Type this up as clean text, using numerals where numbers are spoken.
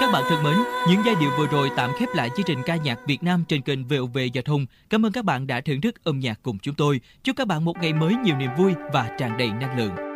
Các bạn thân mến, những giai điệu vừa rồi tạm khép lại chương trình ca nhạc Việt Nam trên kênh VOV Giao thông. Cảm ơn các bạn đã thưởng thức âm nhạc cùng chúng tôi. Chúc các bạn một ngày mới nhiều niềm vui và tràn đầy năng lượng.